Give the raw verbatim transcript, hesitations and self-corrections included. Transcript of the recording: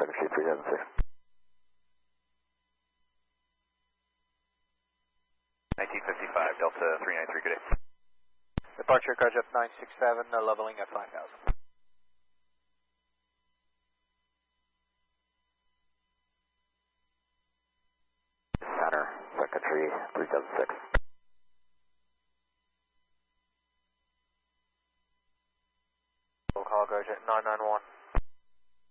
Second Street three seven six. nineteen fifty-five, Delta three nine three, good day. Departure Garage up nine six seven, uh, leveling at five thousand. Center, Second Street three seven six. Call Garage at nine nine